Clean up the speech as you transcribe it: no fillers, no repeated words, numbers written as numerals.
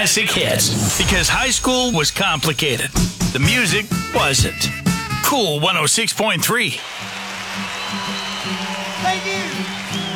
classic hits. Because high school was complicated. The music wasn't. Cool 106.3.